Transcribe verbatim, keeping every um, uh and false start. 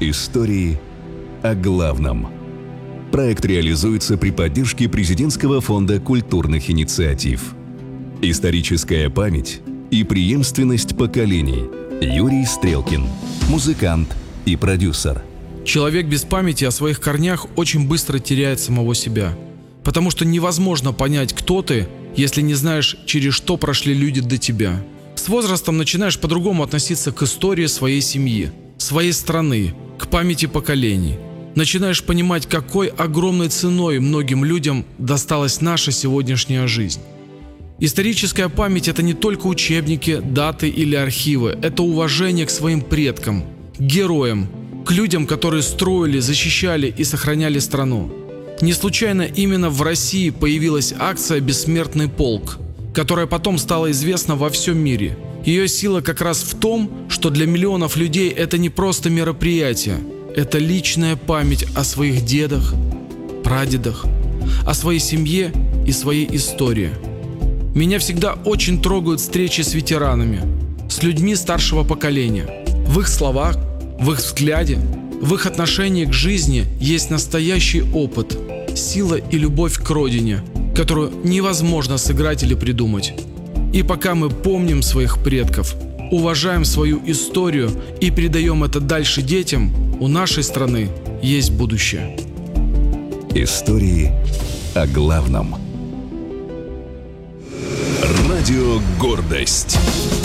Истории о главном. Проект реализуется при поддержке Президентского фонда культурных инициатив. Историческая память и преемственность поколений. Юрий Стрелкин, музыкант и продюсер. Человек без памяти о своих корнях очень быстро теряет самого себя. Потому что невозможно понять, кто ты, если не знаешь, через что прошли люди до тебя. С возрастом начинаешь по-другому относиться к истории своей семьи, своей страны, к памяти поколений. Начинаешь понимать, какой огромной ценой многим людям досталась наша сегодняшняя жизнь. Историческая память – это не только учебники, даты или архивы. Это уважение к своим предкам, к героям, к людям, которые строили, защищали и сохраняли страну. Не случайно именно в России появилась акция «Бессмертный полк», которая потом стала известна во всем мире. Ее сила как раз в том, что для миллионов людей это не просто мероприятие, это личная память о своих дедах, прадедах, о своей семье и своей истории. Меня всегда очень трогают встречи с ветеранами, с людьми старшего поколения. В их словах, в их взгляде, в их отношении к жизни есть настоящий опыт, сила и любовь к родине, которую невозможно сыграть или придумать. И пока мы помним своих предков, уважаем свою историю и передаем это дальше детям, у нашей страны есть будущее. Истории о главном. Радио «Гордость».